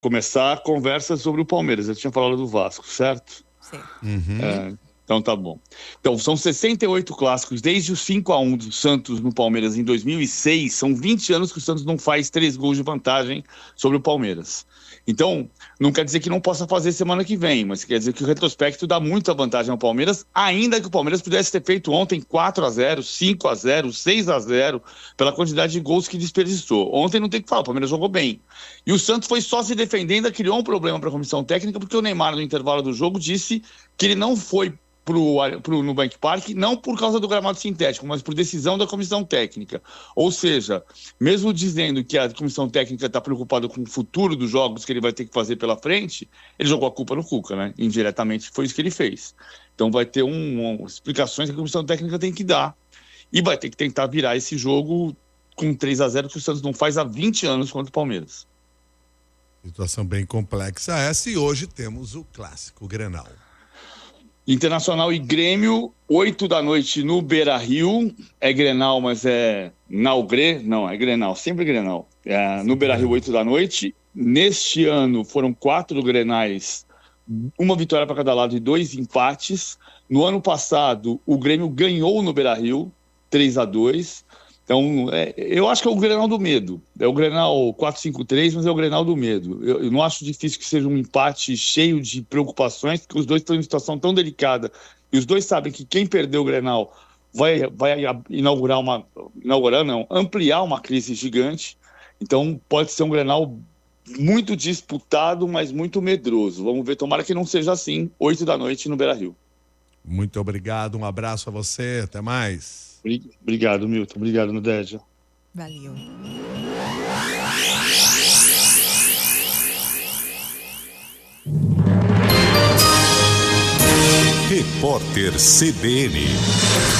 começar a conversa sobre o Palmeiras. Eu tinha falado do Vasco, certo? Sim. Então tá bom. Então, são 68 clássicos, desde o 5-1 do Santos no Palmeiras em 2006, são 20 anos que o Santos não faz 3 gols de vantagem sobre o Palmeiras. Então, não quer dizer que não possa fazer semana que vem, mas quer dizer que o retrospecto dá muita vantagem ao Palmeiras, ainda que o Palmeiras pudesse ter feito ontem 4-0, 5-0, 6-0, pela quantidade de gols que desperdiçou. Ontem não tem o que falar, o Palmeiras jogou bem. E o Santos foi só se defendendo, criou um problema para a comissão técnica, porque o Neymar, no intervalo do jogo, disse que ele não foi no Nubank Park, não por causa do gramado sintético, mas por decisão da comissão técnica. Ou seja, mesmo dizendo que a comissão técnica está preocupada com o futuro dos jogos que ele vai ter que fazer pela frente, ele jogou a culpa no Cuca, né? Indiretamente foi isso que ele fez. Então vai ter explicações que a comissão técnica tem que dar e vai ter que tentar virar esse jogo com 3-0 que o Santos não faz há 20 anos contra o Palmeiras. Situação bem complexa essa, e hoje temos o clássico Grenal. Internacional e Grêmio, 8 da noite no Beira-Rio. É Grenal, mas é Naugre? Não, é Grenal, sempre Grenal. No Beira-Rio, 8 da noite. Neste ano foram 4 Grenais, uma vitória para cada lado e 2 empates. No ano passado, o Grêmio ganhou no Beira-Rio, 3-2. Então, eu acho que é o Grenal do medo. É o Grenal 4-5-3, mas é o Grenal do medo. Eu não acho difícil que seja um empate cheio de preocupações, porque os dois estão em situação tão delicada. E os dois sabem que quem perdeu o Grenal vai ampliar uma crise gigante. Então, pode ser um Grenal muito disputado, mas muito medroso. Vamos ver, tomara que não seja assim, 8 da noite no Beira-Rio. Muito obrigado, um abraço a você, até mais. Obrigado, Milton. Obrigado, Nudédia. Valeu. Repórter CBN.